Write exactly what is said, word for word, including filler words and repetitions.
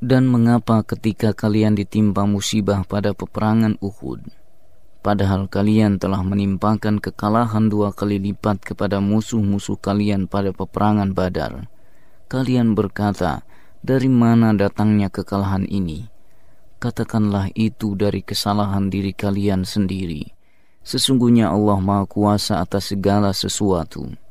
Dan mengapa ketika kalian ditimpa musibah pada peperangan Uhud, padahal kalian telah menimpakan kekalahan dua kali lipat kepada musuh-musuh kalian pada peperangan Badar, kalian berkata, dari mana datangnya kekalahan ini? Katakanlah itu dari kesalahan diri kalian sendiri. Sesungguhnya Allah Maha Kuasa atas segala sesuatu.